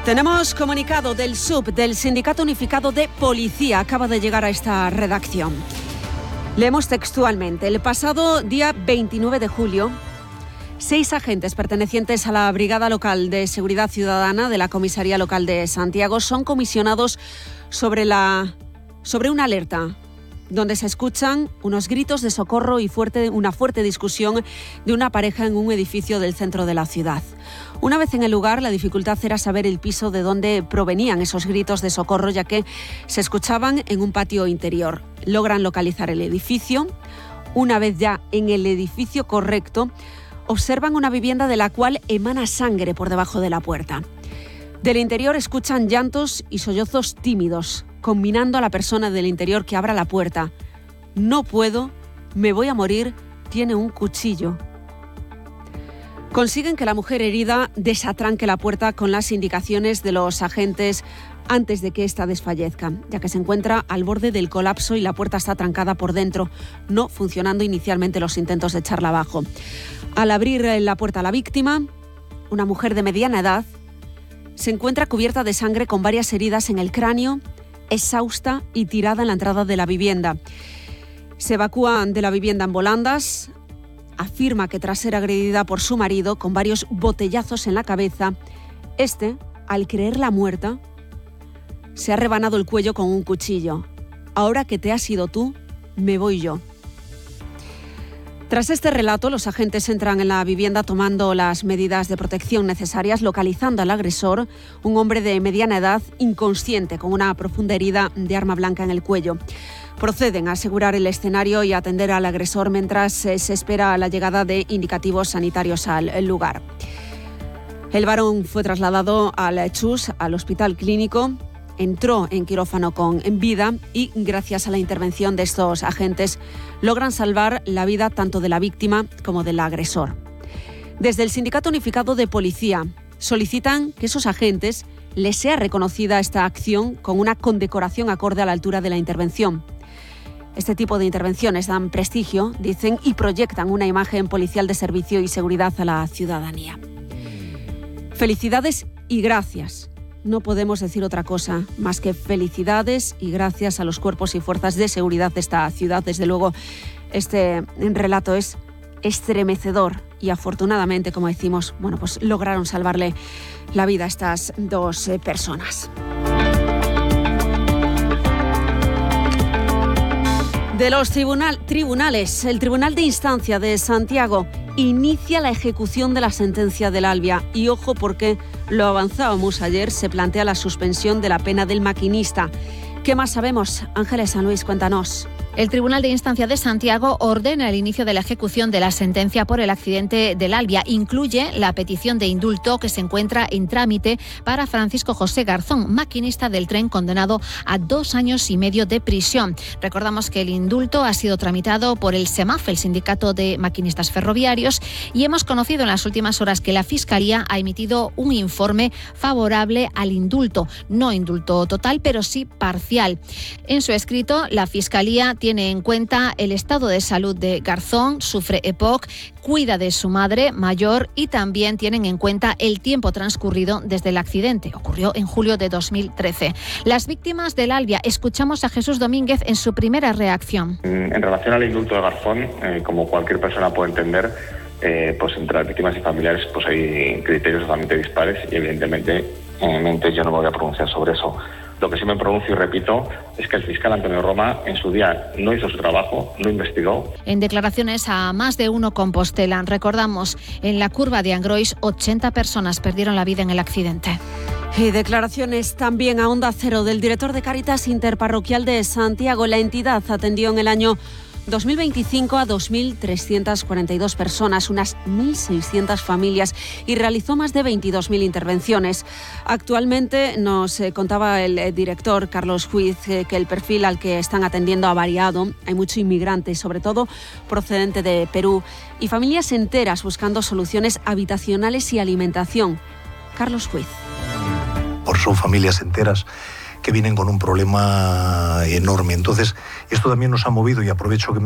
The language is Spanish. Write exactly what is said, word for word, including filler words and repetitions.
Tenemos comunicado del S U P, del Sindicato Unificado de Policía. Acaba de llegar a esta redacción. Leemos textualmente. El pasado día veintinueve de julio, seis agentes pertenecientes a la Brigada Local de Seguridad Ciudadana de la Comisaría Local de Santiago son comisionados sobre, la, sobre una alerta donde se escuchan unos gritos de socorro y fuerte, una fuerte discusión de una pareja en un edificio del centro de la ciudad. Una vez en el lugar, la dificultad era saber el piso de donde provenían esos gritos de socorro, ya que se escuchaban en un patio interior. Logran localizar el edificio. Una vez ya en el edificio correcto, observan una vivienda de la cual emana sangre por debajo de la puerta. Del interior escuchan llantos y sollozos tímidos, combinando a la persona del interior que abra la puerta. No puedo, me voy a morir, tiene un cuchillo. Consiguen que la mujer herida desatranque la puerta con las indicaciones de los agentes antes de que ésta desfallezca, ya que se encuentra al borde del colapso y la puerta está trancada por dentro, no funcionando inicialmente los intentos de echarla abajo. Al abrir la puerta a la víctima, una mujer de mediana edad, se encuentra cubierta de sangre con varias heridas en el cráneo, exhausta y tirada en la entrada de la vivienda. Se evacúa de la vivienda en volandas. Afirma que tras ser agredida por su marido con varios botellazos en la cabeza, este, al creerla muerta, se ha rebanado el cuello con un cuchillo. Ahora que te has ido tú, me voy yo. Tras este relato, los agentes entran en la vivienda tomando las medidas de protección necesarias, localizando al agresor, un hombre de mediana edad, inconsciente, con una profunda herida de arma blanca en el cuello. Proceden a asegurar el escenario y a atender al agresor mientras eh, se espera la llegada de indicativos sanitarios al lugar. El varón fue trasladado al Chus, al hospital clínico, entró en quirófano con vida y, gracias a la intervención de estos agentes, logran salvar la vida tanto de la víctima como del agresor. Desde el Sindicato Unificado de Policía solicitan que esos agentes les sea reconocida esta acción con una condecoración acorde a la altura de la intervención. Este tipo de intervenciones dan prestigio, dicen, y proyectan una imagen policial de servicio y seguridad a la ciudadanía. Felicidades y gracias. No podemos decir otra cosa más que felicidades y gracias a los cuerpos y fuerzas de seguridad de esta ciudad. Desde luego, este relato es estremecedor y afortunadamente, como decimos, bueno, pues lograron salvarle la vida a estas dos eh, personas. De los tribunal, tribunales, el Tribunal de Instancia de Santiago inicia la ejecución de la sentencia del Albia. Y ojo, porque lo avanzábamos ayer, se plantea la suspensión de la pena del maquinista. ¿Qué más sabemos? Ángeles San Luis, cuéntanos. El Tribunal de Instancia de Santiago ordena el inicio de la ejecución de la sentencia por el accidente del Albia. Incluye la petición de indulto que se encuentra en trámite para Francisco José Garzón, maquinista del tren condenado a dos años y medio de prisión. Recordamos que el indulto ha sido tramitado por el SEMAF, el Sindicato de Maquinistas Ferroviarios, y hemos conocido en las últimas horas que la Fiscalía ha emitido un informe favorable al indulto. No indulto total, pero sí parcial. En su escrito, la Fiscalía tiene en cuenta el estado de salud de Garzón, sufre E P O C, cuida de su madre mayor y también tienen en cuenta el tiempo transcurrido desde el accidente. Ocurrió en julio de dos mil trece. Las víctimas del Albia, escuchamos a Jesús Domínguez en su primera reacción. En relación al indulto de Garzón, eh, como cualquier persona puede entender, eh, pues entre las víctimas y familiares pues hay criterios totalmente dispares y evidentemente eh, yo no me voy a pronunciar sobre eso. Lo que sí me pronuncio y repito es que el fiscal Antonio Roma en su día no hizo su trabajo, no investigó. En declaraciones a Más de Uno Compostela, recordamos, en la curva de Angrois, ochenta personas perdieron la vida en el accidente. Y declaraciones también a Onda Cero del director de Cáritas Interparroquial de Santiago. La entidad atendió en el año dos mil veinticinco a dos mil trescientas cuarenta y dos personas, unas mil seiscientas familias y realizó más de veintidós mil intervenciones. Actualmente nos eh, contaba el eh, director Carlos Juiz eh, que el perfil al que están atendiendo ha variado. Hay mucho inmigrante, sobre todo procedente de Perú, y familias enteras buscando soluciones habitacionales y alimentación. Carlos Juiz. Por son familias enteras que vienen con un problema enorme. Entonces, esto también nos ha movido, y aprovecho que